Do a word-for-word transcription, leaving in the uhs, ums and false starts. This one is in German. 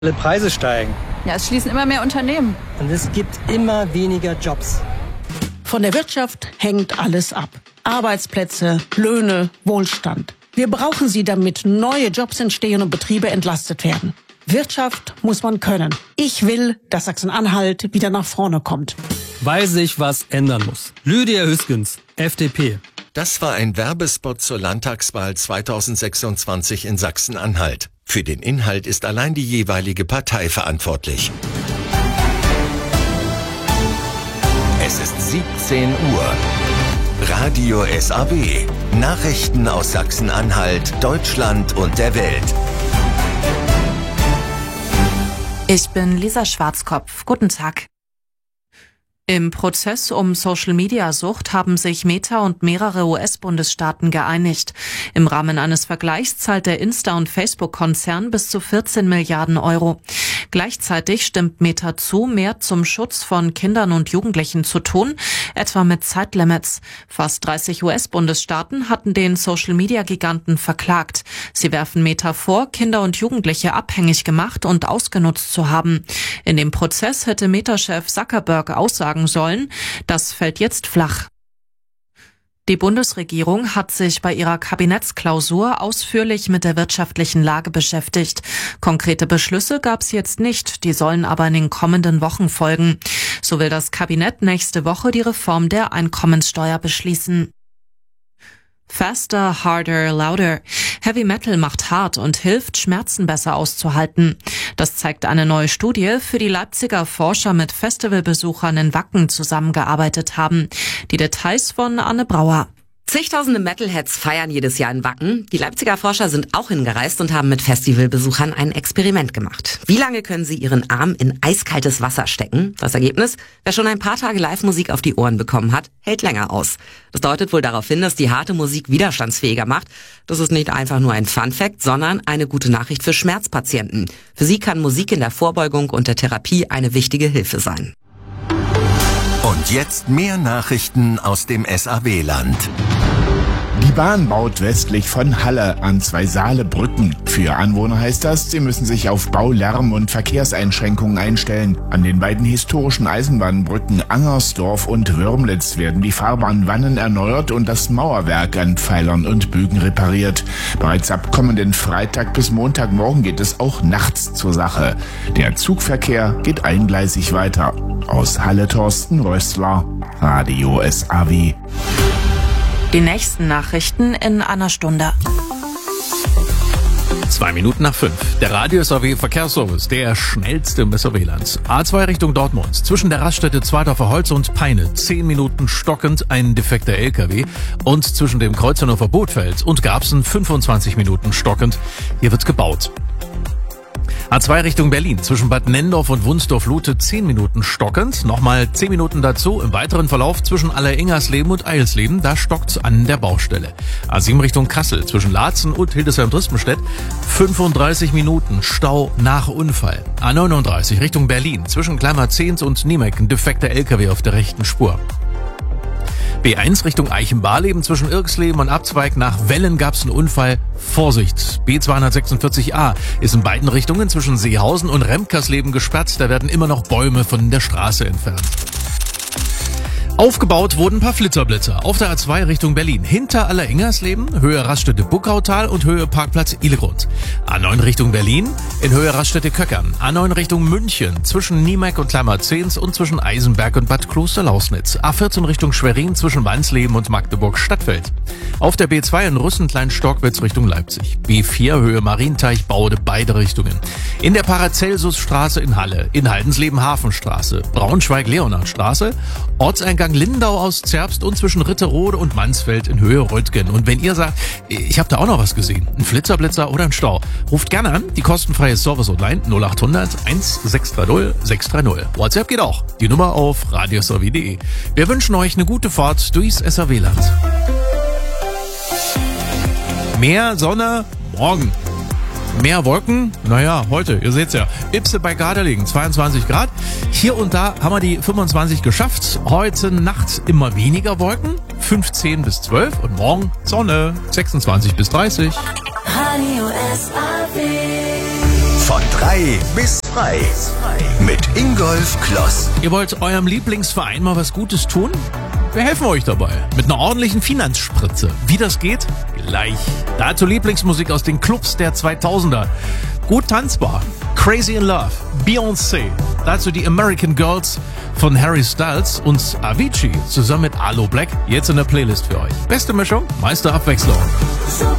Alle Preise steigen. Ja, es schließen immer mehr Unternehmen. Und es gibt immer weniger Jobs. Von der Wirtschaft hängt alles ab. Arbeitsplätze, Löhne, Wohlstand. Wir brauchen sie, damit neue Jobs entstehen und Betriebe entlastet werden. Wirtschaft muss man können. Ich will, dass Sachsen-Anhalt wieder nach vorne kommt. Weil sich was ändern muss. Lydia Hüskens, F D P. Das war ein Werbespot zur Landtagswahl zweitausendsechsundzwanzig in Sachsen-Anhalt. Für den Inhalt ist allein die jeweilige Partei verantwortlich. Es ist siebzehn Uhr. Radio S A W. Nachrichten aus Sachsen-Anhalt, Deutschland und der Welt. Ich bin Lisa Schwarzkopf. Guten Tag. Im Prozess um Social-Media-Sucht haben sich Meta und mehrere U S-Bundesstaaten geeinigt. Im Rahmen eines Vergleichs zahlt der Insta- und Facebook-Konzern bis zu vierzehn Milliarden Euro. Gleichzeitig stimmt Meta zu, mehr zum Schutz von Kindern und Jugendlichen zu tun, etwa mit Zeitlimits. Fast dreißig U S-Bundesstaaten hatten den Social-Media-Giganten verklagt. Sie werfen Meta vor, Kinder und Jugendliche abhängig gemacht und ausgenutzt zu haben. In dem Prozess hätte Meta-Chef Zuckerberg Aussagen sollen. Das fällt jetzt flach. Die Bundesregierung hat sich bei ihrer Kabinettsklausur ausführlich mit der wirtschaftlichen Lage beschäftigt. Konkrete Beschlüsse gab es jetzt nicht, die sollen aber in den kommenden Wochen folgen. So will das Kabinett nächste Woche die Reform der Einkommenssteuer beschließen. Faster, harder, louder. Heavy Metal macht hart und hilft, Schmerzen besser auszuhalten. Das zeigt eine neue Studie, für die Leipziger Forscher mit Festivalbesuchern in Wacken zusammengearbeitet haben. Die Details von Anne Brauer. Zigtausende Metalheads feiern jedes Jahr in Wacken. Die Leipziger Forscher sind auch hingereist und haben mit Festivalbesuchern ein Experiment gemacht. Wie lange können sie ihren Arm in eiskaltes Wasser stecken? Das Ergebnis? Wer schon ein paar Tage Live-Musik auf die Ohren bekommen hat, hält länger aus. Das deutet wohl darauf hin, dass die harte Musik widerstandsfähiger macht. Das ist nicht einfach nur ein Fun-Fact, sondern eine gute Nachricht für Schmerzpatienten. Für sie kann Musik in der Vorbeugung und der Therapie eine wichtige Hilfe sein. Und jetzt mehr Nachrichten aus dem S A W-Land. Die Bahn baut westlich von Halle an zwei Saale-Brücken. Für Anwohner heißt das, sie müssen sich auf Bau-, Lärm- und Verkehrseinschränkungen einstellen. An den beiden historischen Eisenbahnbrücken Angersdorf und Würmlitz werden die Fahrbahnwannen erneuert und das Mauerwerk an Pfeilern und Bögen repariert. Bereits ab kommenden Freitag bis Montagmorgen geht es auch nachts zur Sache. Der Zugverkehr geht eingleisig weiter. Aus Halle Thorsten Rössler, Radio S A W. Die nächsten Nachrichten in einer Stunde. Zwei Minuten nach fünf. Der Radio S A W Verkehrsservice, der schnellste im S A W-Land. A zwei Richtung Dortmund. Zwischen der Raststätte Zweidorfer Holz und Peine. Zehn Minuten stockend ein defekter L K W. Und zwischen dem Kreuz Hannover Bootfeld und Garbsen fünfundzwanzig Minuten stockend. Hier wird gebaut. A zwei Richtung Berlin, zwischen Bad Nenndorf und Wunsdorf-Lute zehn Minuten stockend, nochmal zehn Minuten dazu. Im weiteren Verlauf zwischen Alleringersleben und Eilsleben, da stockt's an der Baustelle. A sieben Richtung Kassel, zwischen Laatzen und Hildesheim-Drispenstedt fünfunddreißig Minuten Stau nach Unfall. A neununddreißig Richtung Berlin, zwischen Kleimer-Zehns und Niemek, ein defekter L K W auf der rechten Spur. B eins Richtung Eichenbarleben, zwischen Irksleben und Abzweig nach Wellen gab's einen Unfall. Vorsicht! B zweihundertsechsundvierzig A ist in beiden Richtungen zwischen Seehausen und Remkersleben gesperrt. Da werden immer noch Bäume von der Straße entfernt. Aufgebaut wurden ein paar Flitzerblitzer auf der A zwei Richtung Berlin. Hinter Alleringersleben, Höhe Raststätte Buckautal und Höhe Parkplatz Ihlegrund. A neun Richtung Berlin, in Höhe Raststätte Köckern. A neun Richtung München, zwischen Niemek und Kleimer-Zehns und zwischen Eisenberg und Bad Klosterlausnitz. A vierzehn Richtung Schwerin, zwischen Wansleben und Magdeburg-Stadtfeld. Auf der B zwei in Rüssenklein-Storkwitz Richtung Leipzig. B vier Höhe Marienteich, Baude, beide Richtungen. In der Paracelsusstraße in Halle, in Haldensleben-Hafenstraße, Braunschweig-Leonardstraße, Ortseingang Lindau aus Zerbst und zwischen Ritterode und Mansfeld in Höhe Röttgen. Und wenn ihr sagt, ich habe da auch noch was gesehen, ein Flitzerblitzer oder ein Stau, ruft gerne an, die kostenfreie Service Online null acht hundert eins sechs drei null sechs drei null. WhatsApp geht auch, die Nummer auf radio s a w punkt d e. Wir wünschen euch eine gute Fahrt durchs S A W-Land. Mehr Sonne morgen. Mehr Wolken, naja, heute, ihr seht's ja. Ipse bei Gardelegen, zweiundzwanzig Grad. Hier und da haben wir die fünfundzwanzig geschafft. Heute Nacht immer weniger Wolken, fünfzehn bis zwölf. Und morgen Sonne, sechsundzwanzig bis dreißig. Radio S A W. Von drei bis frei. Mit Ingolf Kloss. Ihr wollt eurem Lieblingsverein mal was Gutes tun? Wir helfen euch dabei. Mit einer ordentlichen Finanzspritze. Wie das geht? Gleich. Dazu Lieblingsmusik aus den Clubs der zweitausender. Gut tanzbar. Crazy in Love. Beyoncé. Dazu die American Girls von Harry Styles und Avicii zusammen mit Aloe Black. Jetzt in der Playlist für euch. Beste Mischung, meiste Abwechslung.